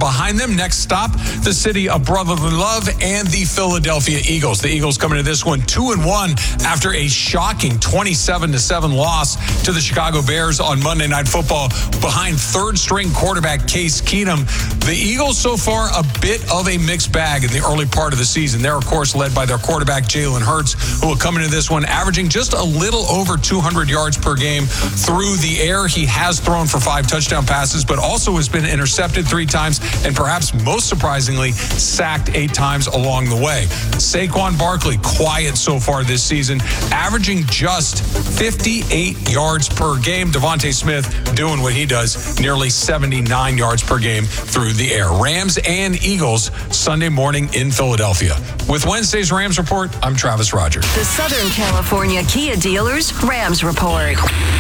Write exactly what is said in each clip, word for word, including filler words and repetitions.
Behind them, next stop, the city of brotherly love and the Philadelphia Eagles. The Eagles coming to this one two and one after a shocking twenty-seven to seven loss to the Chicago Bears on Monday Night Football behind third-string quarterback Case Keenum. The Eagles so far a bit of a mixed bag in the early part of the season. They're, of course, led by their quarterback Jalen Hurts, who will come into this one averaging just a little over two hundred yards per game through the air. He has thrown for five touchdown passes, but also has been intercepted three times and perhaps most surprisingly sacked eight times along the way. Saquon Barkley, quiet so far this season, averaging just fifty-eight yards per game. Devontae Smith doing what he does, nearly seventy-nine yards per game through the air. Rams and Eagles Sunday morning in Philadelphia. With Wednesday's Rams Report, I'm Travis Rogers. The Southern California Kia Dealers Rams Report.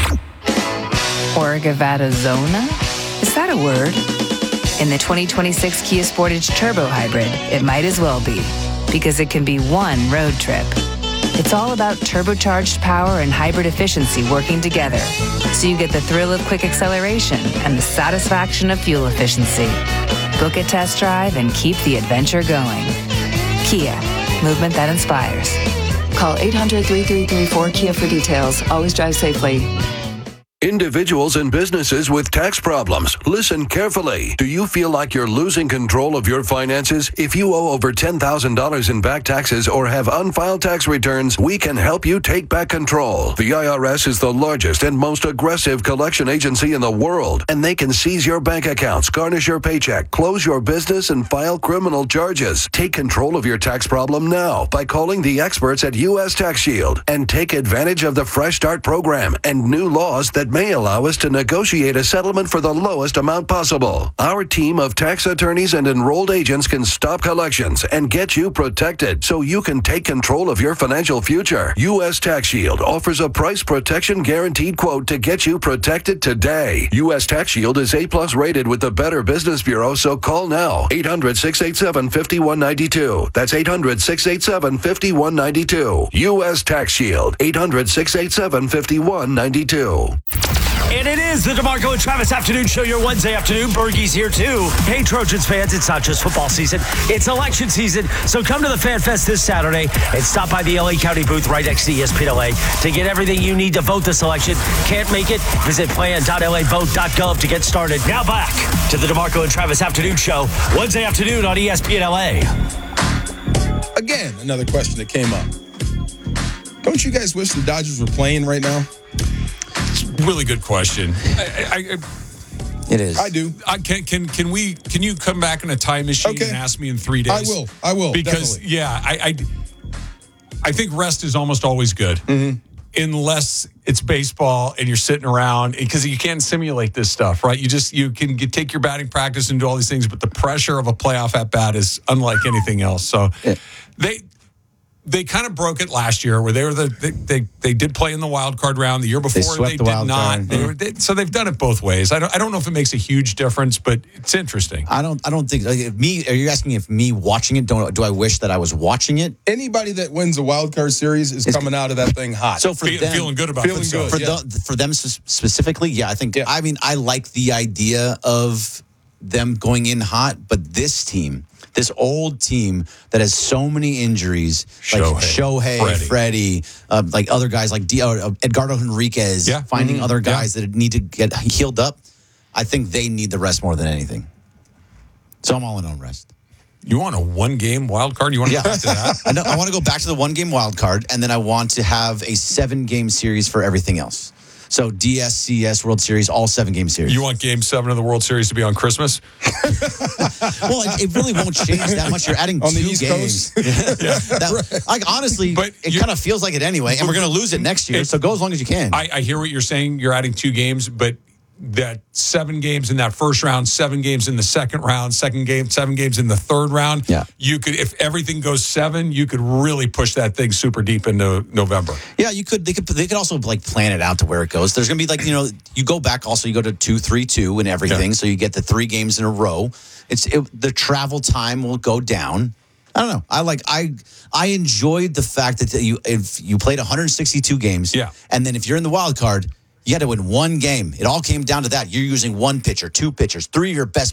Orgavadazona? Is that a word? In the twenty twenty-six Kia Sportage Turbo Hybrid, it might as well be, because it can be one road trip. It's all about turbocharged power and hybrid efficiency working together, so you get the thrill of quick acceleration and the satisfaction of fuel efficiency. Book a test drive and keep the adventure going. Kia, movement that inspires. Call eight hundred, three three three, four Kia for details. Always drive safely. Individuals and businesses with tax problems, listen carefully. Do you feel like you're losing control of your finances? If you owe over ten thousand dollars in back taxes or have unfiled tax returns, we can help you take back control. The I R S is the largest and most aggressive collection agency in the world, and they can seize your bank accounts, garnish your paycheck, close your business, and file criminal charges. Take control of your tax problem now by calling the experts at U S Tax Shield and take advantage of the Fresh Start program and new laws that may allow us to negotiate a settlement for the lowest amount possible. Our team of tax attorneys and enrolled agents can stop collections and get you protected so you can take control of your financial future. U S Tax Shield offers a price protection guaranteed quote to get you protected today. U S Tax Shield is A plus rated with the Better Business Bureau, so call now. eight hundred, six eight seven, five one nine two. That's eight hundred, six eight seven, five one nine two. U S Tax Shield. eight hundred, six eight seven, five one nine two. And it is the DeMarco and Travis Afternoon Show, your Wednesday afternoon. Bergie's here, too. Hey, Trojans fans, it's not just football season. It's election season. So come to the Fan Fest this Saturday and stop by the L A County booth right next to E S P N L A to get everything you need to vote this election. Can't make it? Visit plan dot L A vote dot gov to get started. Now back to the DeMarco and Travis Afternoon Show, Wednesday afternoon on E S P N L A. Again, another question that came up. Don't you guys wish the Dodgers were playing right now? Really good question. I, I, I, it is. I do. I, can can can we? Can you come back in a time machine okay. and ask me in three days? I will. I will. Because definitely. yeah, I, I I think rest is almost always good, mm-hmm. unless it's baseball and you're sitting around, because you can't simulate this stuff, right? You just you can get, take your batting practice and do all these things, but the pressure of a playoff at bat is unlike anything else. So yeah. they. They kind of broke it last year, where they were the they they, they did play in the wild card round. The year before they, they, the did not. Card. They were, they, so they've done it both ways. I don't I don't know if it makes a huge difference, but it's interesting. I don't I don't think like, me. Are you asking if me watching it? Don't do I wish that I was watching it? Anybody that wins a wild card series is it's, coming out of that thing hot. So for Fe- them, feeling good about feeling it. good for yeah. the, for them specifically, yeah, I think. Yeah. I mean, I like the idea of them going in hot, but this team. This old team that has so many injuries, like Shohei, Shohei, Freddie, uh, like other guys like D- uh, Edgardo Henriquez, yeah. finding mm-hmm. other guys yeah. that need to get healed up. I think they need the rest more than anything. So I'm all in on rest. You want a one-game wild card? You want to yeah. go back to that? I, know, I want to go back to the one-game wild card, and then I want to have a seven-game series for everything else. So D S C S World Series, all seven-game series. You want Game Seven of the World Series to be on Christmas? Well, it, it really won't change that much. You're adding on two the East games. Coast. yeah. that, like honestly, but it kind of feels like it anyway, and we're going to lose it next year. It, so go as long as you can. I, I hear what you're saying. You're adding two games, but that seven games in that first round, seven games in the second round, second game, seven games in the third round. Yeah. You could, if everything goes seven, you could really push that thing super deep into November. Yeah, you could. They could. They could also like plan it out to where it goes. There's going to be like you know, you go back. Also, you go to two, three, two, and everything. Yeah. So you get the three games in a row. It's it, the travel time will go down. I don't know. I like I I enjoyed the fact that you if you played one hundred sixty-two games. Yeah. And then if you're in the wild card, you had to win one game. It all came down to that. You're using one pitcher, two pitchers, three of your best